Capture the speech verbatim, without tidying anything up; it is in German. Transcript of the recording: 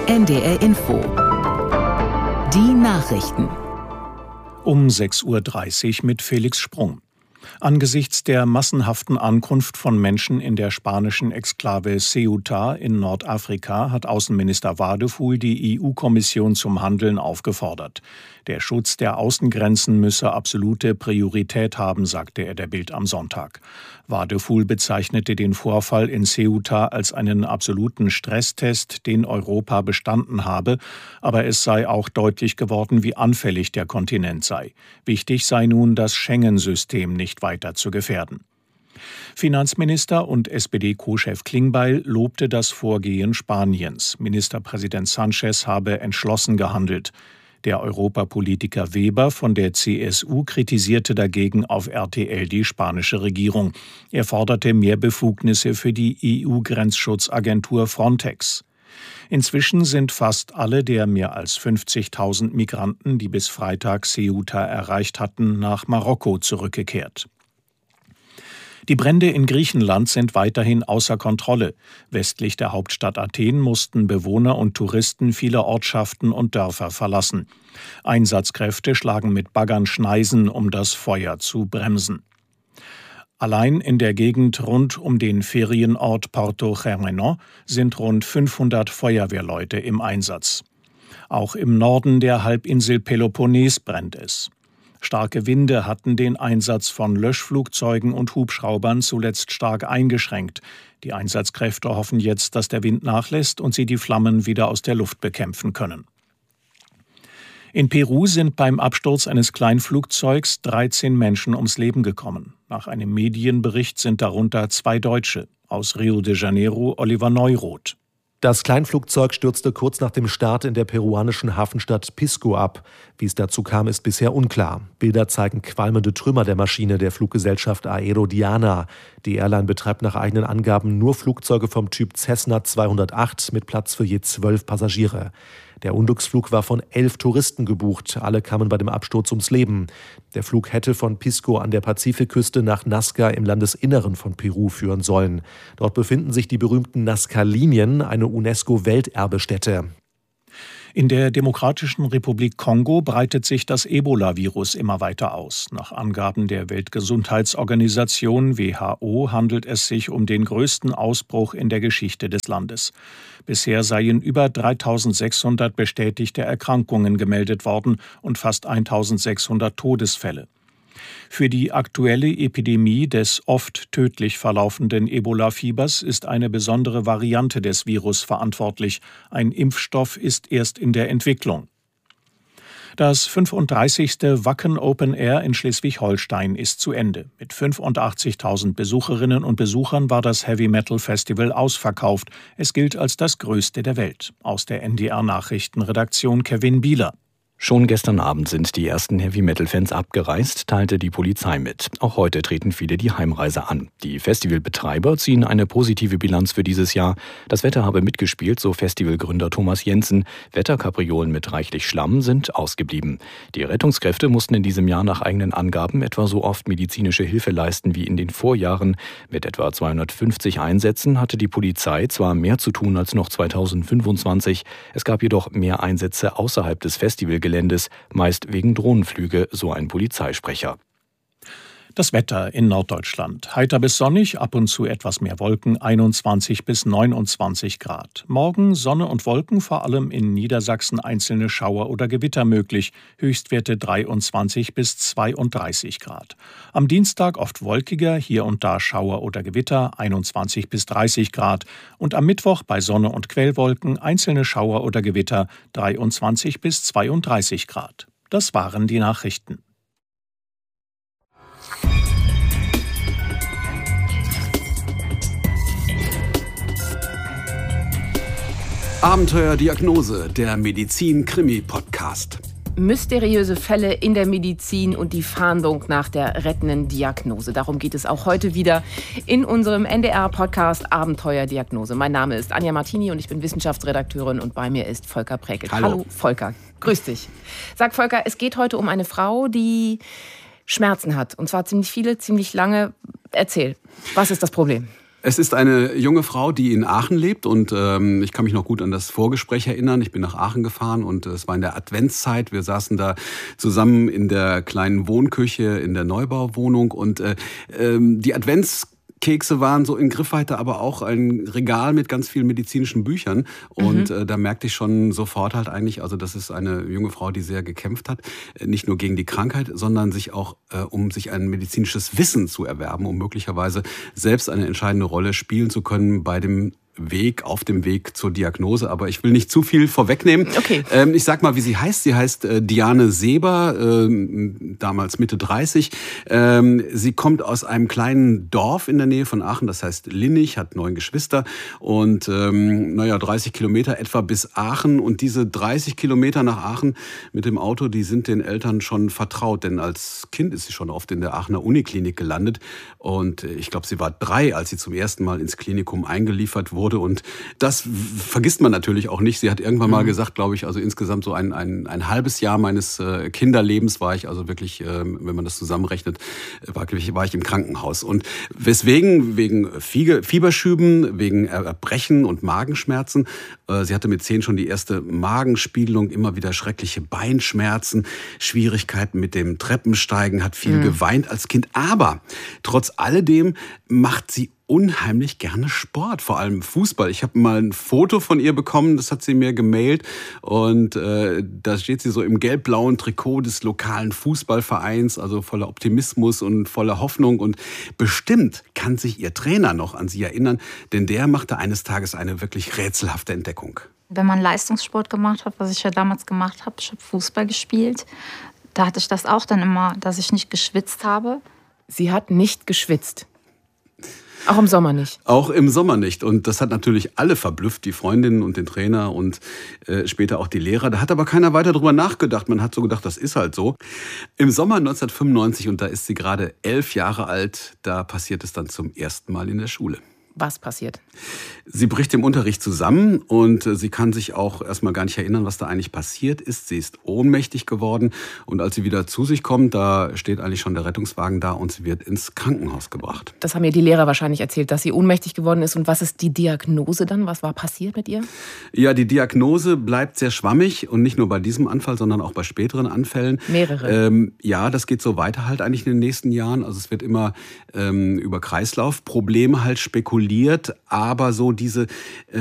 N D R Info. Die Nachrichten. Um sechs Uhr dreißig mit Felix Sprung. Angesichts der massenhaften Ankunft von Menschen in der spanischen Exklave Ceuta in Nordafrika hat Außenminister Wadefuhl die E U-Kommission zum Handeln aufgefordert. Der Schutz der Außengrenzen müsse absolute Priorität haben, sagte er der Bild am Sonntag. Wadefuhl bezeichnete den Vorfall in Ceuta als einen absoluten Stresstest, den Europa bestanden habe, aber es sei auch deutlich geworden, wie anfällig der Kontinent sei. Wichtig sei nun, das Schengen-System nicht weiter zu gefährden. Finanzminister und S P D-Co-Chef Klingbeil lobte das Vorgehen Spaniens. Ministerpräsident Sánchez habe entschlossen gehandelt. Der Europapolitiker Weber von der C S U kritisierte dagegen auf R T L die spanische Regierung. Er forderte mehr Befugnisse für die E U-Grenzschutzagentur Frontex. Inzwischen sind fast alle der mehr als fünfzigtausend Migranten, die bis Freitag Ceuta erreicht hatten, nach Marokko zurückgekehrt. Die Brände in Griechenland sind weiterhin außer Kontrolle. Westlich der Hauptstadt Athen mussten Bewohner und Touristen viele Ortschaften und Dörfer verlassen. Einsatzkräfte schlagen mit Baggern Schneisen, um das Feuer zu bremsen. Allein in der Gegend rund um den Ferienort Porto Germenon sind rund fünfhundert Feuerwehrleute im Einsatz. Auch im Norden der Halbinsel Peloponnes brennt es. Starke Winde hatten den Einsatz von Löschflugzeugen und Hubschraubern zuletzt stark eingeschränkt. Die Einsatzkräfte hoffen jetzt, dass der Wind nachlässt und sie die Flammen wieder aus der Luft bekämpfen können. In Peru sind beim Absturz eines Kleinflugzeugs dreizehn Menschen ums Leben gekommen. Nach einem Medienbericht sind darunter zwei Deutsche. Aus Rio de Janeiro Oliver Neuroth. Das Kleinflugzeug stürzte kurz nach dem Start in der peruanischen Hafenstadt Pisco ab. Wie es dazu kam, ist bisher unklar. Bilder zeigen qualmende Trümmer der Maschine der Fluggesellschaft Aerodiana. Die Airline betreibt nach eigenen Angaben nur Flugzeuge vom Typ Cessna zweihundertacht mit Platz für je zwölf Passagiere. Der Unglücksflug war von elf Touristen gebucht. Alle kamen bei dem Absturz ums Leben. Der Flug hätte von Pisco an der Pazifikküste nach Nazca im Landesinneren von Peru führen sollen. Dort befinden sich die berühmten Nazca-Linien, eine UNESCO-Welterbestätte. In der Demokratischen Republik Kongo breitet sich das Ebola-Virus immer weiter aus. Nach Angaben der Weltgesundheitsorganisation W H O handelt es sich um den größten Ausbruch in der Geschichte des Landes. Bisher seien über dreitausendsechshundert bestätigte Erkrankungen gemeldet worden und fast eintausendsechshundert Todesfälle. Für die aktuelle Epidemie des oft tödlich verlaufenden Ebola-Fiebers ist eine besondere Variante des Virus verantwortlich. Ein Impfstoff ist erst in der Entwicklung. Das fünfunddreißigste Wacken Open Air in Schleswig-Holstein ist zu Ende. Mit fünfundachtzigtausend Besucherinnen und Besuchern war das Heavy Metal Festival ausverkauft. Es gilt als das größte der Welt. Aus der N D R-Nachrichtenredaktion Kevin Bieler. Schon gestern Abend sind die ersten Heavy-Metal-Fans abgereist, teilte die Polizei mit. Auch heute treten viele die Heimreise an. Die Festivalbetreiber ziehen eine positive Bilanz für dieses Jahr. Das Wetter habe mitgespielt, so Festivalgründer Thomas Jensen. Wetterkapriolen mit reichlich Schlamm sind ausgeblieben. Die Rettungskräfte mussten in diesem Jahr nach eigenen Angaben etwa so oft medizinische Hilfe leisten wie in den Vorjahren. Mit etwa zweihundertfünfzig Einsätzen hatte die Polizei zwar mehr zu tun als noch zweitausendfünfundzwanzig. Es gab jedoch mehr Einsätze außerhalb des Festivalgeländes. Geländes, meist wegen Drohnenflüge, so ein Polizeisprecher. Das Wetter in Norddeutschland. Heiter bis sonnig, ab und zu etwas mehr Wolken, einundzwanzig bis neunundzwanzig Grad. Morgen Sonne und Wolken, vor allem in Niedersachsen einzelne Schauer oder Gewitter möglich. Höchstwerte dreiundzwanzig bis zweiunddreißig Grad. Am Dienstag oft wolkiger, hier und da Schauer oder Gewitter, einundzwanzig bis dreißig Grad. Und am Mittwoch bei Sonne und Quellwolken einzelne Schauer oder Gewitter, dreiundzwanzig bis zweiunddreißig Grad. Das waren die Nachrichten. Abenteuerdiagnose, der Medizin-Krimi-Podcast. Mysteriöse Fälle in der Medizin und die Fahndung nach der rettenden Diagnose. Darum geht es auch heute wieder in unserem N D R-Podcast Abenteuerdiagnose. Mein Name ist Anja Martini und ich bin Wissenschaftsredakteurin und bei mir ist Volker Präkelt. Hallo. Hallo Volker, grüß dich. Sag Volker, es geht heute um eine Frau, die Schmerzen hat. Und zwar ziemlich viele, ziemlich lange. Erzähl, was ist das Problem? Es ist eine junge Frau, die in Aachen lebt und ähm, ich kann mich noch gut an das Vorgespräch erinnern. Ich bin nach Aachen gefahren und es war in der Adventszeit. Wir saßen da zusammen in der kleinen Wohnküche in der Neubauwohnung und äh, ähm, die Advents Kekse waren so in Griffweite, aber auch ein Regal mit ganz vielen medizinischen Büchern. Und mhm. äh, da merkte ich schon sofort halt eigentlich, also das ist eine junge Frau, die sehr gekämpft hat, nicht nur gegen die Krankheit, sondern sich auch, äh, um sich ein medizinisches Wissen zu erwerben, um möglicherweise selbst eine entscheidende Rolle spielen zu können bei dem Weg, auf dem Weg zur Diagnose. Aber ich will nicht zu viel vorwegnehmen. Okay. Ähm, ich sag mal, wie sie heißt. Sie heißt äh, Diane Seber, äh, damals Mitte dreißig. Ähm, sie kommt aus einem kleinen Dorf in der Nähe von Aachen, das heißt Linnich, hat neun Geschwister und ähm, naja, dreißig Kilometer etwa bis Aachen. Und diese dreißig Kilometer nach Aachen mit dem Auto, die sind den Eltern schon vertraut, denn als Kind ist sie schon oft in der Aachener Uniklinik gelandet. Und ich glaube, sie war drei, als sie zum ersten Mal ins Klinikum eingeliefert wurde. Und das vergisst man natürlich auch nicht. Sie hat irgendwann mal gesagt, glaube ich, also insgesamt so ein, ein, ein halbes Jahr meines äh, Kinderlebens war ich also wirklich, äh, wenn man das zusammenrechnet, war, war ich im Krankenhaus. Und weswegen? Wegen Fieberschüben, wegen Erbrechen und Magenschmerzen. Äh, sie hatte mit zehn schon die erste Magenspiegelung, immer wieder schreckliche Beinschmerzen, Schwierigkeiten mit dem Treppensteigen, hat viel mhm. geweint als Kind. Aber trotz alledem macht sie unheimlich gerne Sport, vor allem Fußball. Ich habe mal ein Foto von ihr bekommen, das hat sie mir gemailt und äh, da steht sie so im gelb-blauen Trikot des lokalen Fußballvereins, also voller Optimismus und voller Hoffnung und bestimmt kann sich ihr Trainer noch an sie erinnern, denn der machte eines Tages eine wirklich rätselhafte Entdeckung. Wenn man Leistungssport gemacht hat, was ich ja damals gemacht habe, ich habe Fußball gespielt, da hatte ich das auch dann immer, dass ich nicht geschwitzt habe. Sie hat nicht geschwitzt. Auch im Sommer nicht? Auch im Sommer nicht. Und das hat natürlich alle verblüfft, die Freundinnen und den Trainer und äh, später auch die Lehrer. Da hat aber keiner weiter drüber nachgedacht. Man hat so gedacht, das ist halt so. Im Sommer neunzehnhundertfünfundneunzig, und da ist sie gerade elf Jahre alt, da passiert es dann zum ersten Mal in der Schule. Was passiert? Sie bricht im Unterricht zusammen und sie kann sich auch erstmal gar nicht erinnern, was da eigentlich passiert ist. Sie ist ohnmächtig geworden und als sie wieder zu sich kommt, da steht eigentlich schon der Rettungswagen da und sie wird ins Krankenhaus gebracht. Das haben ihr die Lehrer wahrscheinlich erzählt, dass sie ohnmächtig geworden ist. Und was ist die Diagnose dann? Was war passiert mit ihr? Ja, die Diagnose bleibt sehr schwammig und nicht nur bei diesem Anfall, sondern auch bei späteren Anfällen. Mehrere? Ähm, ja, das geht so weiter halt eigentlich in den nächsten Jahren. Also es wird immer ähm, über Kreislaufprobleme halt spekuliert, aber so diese